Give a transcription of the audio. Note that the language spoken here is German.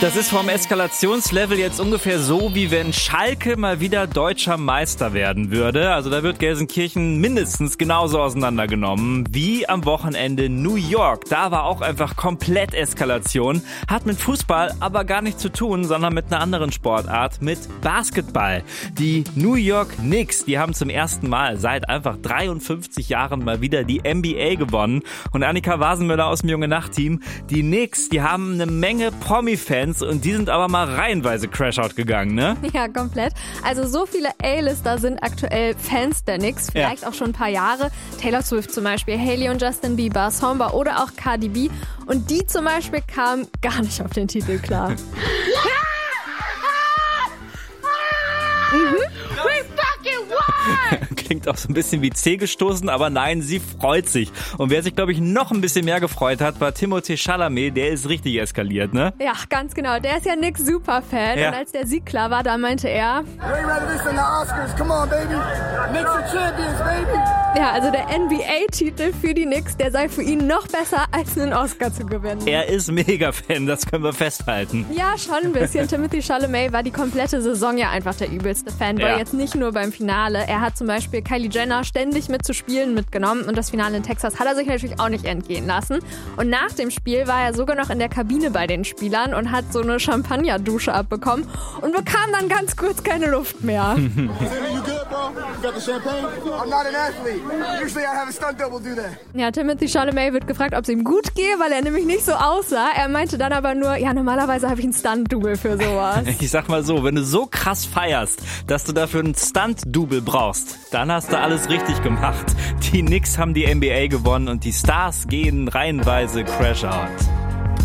Das ist vom Eskalationslevel jetzt ungefähr so, wie wenn Schalke mal wieder deutscher Meister werden würde. Also da wird Gelsenkirchen mindestens genauso auseinandergenommen wie am Wochenende New York. Da war auch einfach komplett Eskalation. Hat mit Fußball aber gar nichts zu tun, sondern mit einer anderen Sportart, mit Basketball. Die New York Knicks, die haben zum ersten Mal seit einfach 53 Jahren mal wieder die NBA gewonnen. Und Annika Wasenmüller aus dem Junge-Nacht-Team, die Knicks, die haben eine Menge Promi-Fans und die sind aber mal reihenweise Crashout gegangen, ne? Ja, komplett. Also so viele A-Lister sind aktuell Fans der Knicks, vielleicht auch schon ein paar Jahre. Taylor Swift zum Beispiel, Hailey und Justin Bieber, Samba oder auch Cardi B. Und die zum Beispiel kamen gar nicht auf den Titel klar. Klingt auch so ein bisschen wie zäh gestoßen, aber nein, sie freut sich. Und wer sich, glaube ich, noch ein bisschen mehr gefreut hat, war Timothée Chalamet. Der ist richtig eskaliert, ne? Ja, ganz genau. Der ist ja Knicks Superfan. Ja. Und als der Sieg klar war, da meinte er... Ja, also der NBA-Titel für die Knicks, der sei für ihn noch besser, als einen Oscar zu gewinnen. Er ist Mega-Fan, das können wir festhalten. Ja, schon ein bisschen. Timothée Chalamet war die komplette Saison ja einfach der übelste Fanboy. Ja. Jetzt nicht nur beim Finale. Er hat zum Beispiel Kylie Jenner ständig mit zu Spielen mitgenommen. Und das Finale in Texas hat er sich natürlich auch nicht entgehen lassen. Und nach dem Spiel war er sogar noch in der Kabine bei den Spielern und hat so eine Champagnerdusche abbekommen und bekam dann ganz kurz keine Luft mehr. Ja, Timothée Chalamet wird gefragt, ob es ihm gut gehe, weil er nämlich nicht so aussah. Er meinte dann aber nur, ja, normalerweise habe ich einen Stunt-Double für sowas. Ich sag mal so, wenn du so krass feierst, dass du dafür einen Stunt-Double brauchst, dann hast du alles richtig gemacht. Die Knicks haben die NBA gewonnen und die Stars gehen reihenweise Crash-Out.